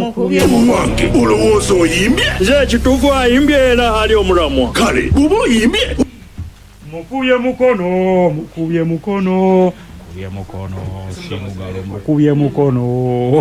mukubye wange olowooza oyimbye nze kituufu ayimbye era ali omulamwa kale bw'oba oyimbye mukubye mukono simugalo mukubye mukono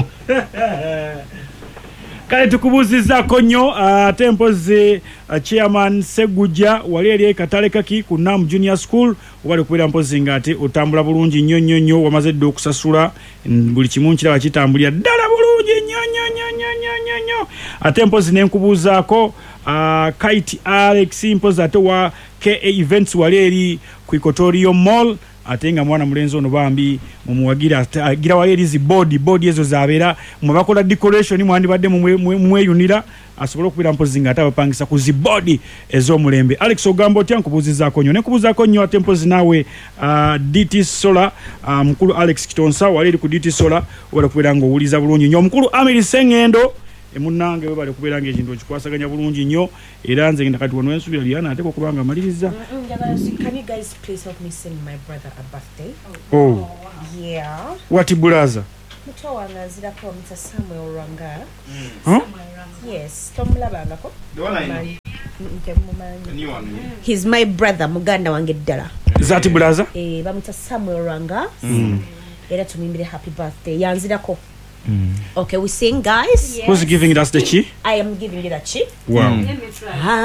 kale tukubuuzizaako nnyo ate mpozi chairman Seguja wali eri katale kaki ku Nam Junior School wali kubeera mpozi nga ate otambula bulungi nnyo wamaze dde okusasula buli kimu nkiraba kitambulira ddala bulungi nnyo ate mpozi nenkubuuzaako Kite Alex mpozi ate wa KA Events wali eri ku Equatorial Mall ate nga mwana mulenzi ono bambi mumuwagira agira wali eri zi body ezo zabeera mwe bakola decoration mwandibadde mweyunira asobola okubeera mpozi nga ate abapangisa ku zi body ez'omulembe. Alex ogamba otya nkubuuzizaako nnyo nekubuuzaako nnyo ate mpozi naawe DT Solar mukulu Alex Kitonsa wali eri ku DT Solar wali kubeera nga owuliza bulungi nnyo omukulu Amiri Sengendo emunange bali kubeera nga ekintu okikwasaganya bulungi nnyo era nze ngenda kati wano ensubira lyana ate okubanga maliriza. Can you guys please help me sing my brother a birthday? Oh yeah, what brother? muto wange azirako Mr. Samuel Ranga. Yes, tomulabangako he's my brother muganda wange ddala. Zati brother? Bamwita Samuel Ranga. Era tumuimbire happy birthday yanzirako. Okay, we sing, guys. Yes. Who's giving us the chi? I am giving it a chi. Wow. Let me try.